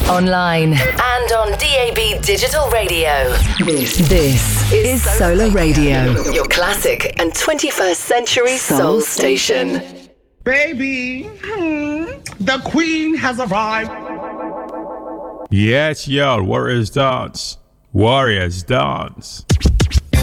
online, and on DAB Digital Radio. This is Solar Radio, your classic and 21st century soul station. Baby, the queen has arrived. Yes, y'all, Warriors dance. Warriors dance.